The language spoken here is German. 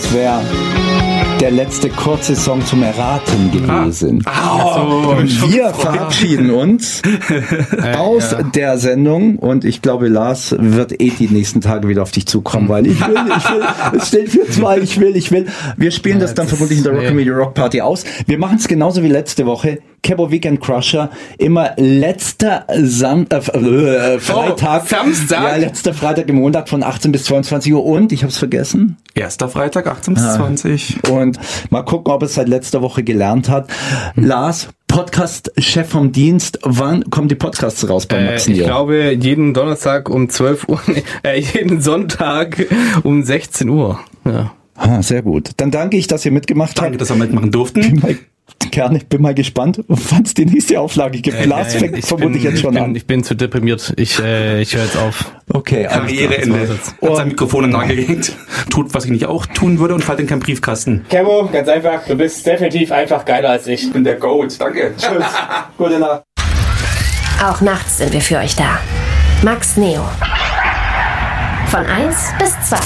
das wäre der letzte kurze Song zum Erraten gewesen. Und wir verabschieden uns aus der Sendung und ich glaube, Lars wird die nächsten Tage wieder auf dich zukommen, weil ich will, es steht für 2, ich will. Wir spielen das dann vermutlich in der Rockabilly Rock Party aus. Wir machen es genauso wie letzte Woche. Cabo Weekend Crusher, immer letzter Freitag. Samstag? Ja, letzter Freitag im Monat von 18 bis 22 Uhr und, ich hab's vergessen. Erster Freitag, 18 bis 20. Und mal gucken, ob es seit letzter Woche gelernt hat. Lars, Podcast-Chef vom Dienst, wann kommen die Podcasts raus bei Max Neo? Ich glaube, jeden Donnerstag um 12 Uhr, jeden Sonntag um 16 Uhr. Ja. Sehr gut. Dann danke ich, dass ihr mitgemacht habt. Danke, dass wir mitmachen durften. Gerne, ich bin mal gespannt, wann es die nächste Auflage gibt. Lars fängt vermutlich jetzt schon an. Ich bin zu deprimiert. Ich höre jetzt auf. Okay, Karriereende. Hat sein Mikrofon nagehängt. Tut, was ich nicht auch tun würde und fällt in keinen Briefkasten. Cabo, ganz einfach, du bist definitiv einfach geiler als ich. Ich bin der Goat. Danke. Tschüss. Gute Nacht. Auch nachts sind wir für euch da. Max Neo. Von 1 bis 2.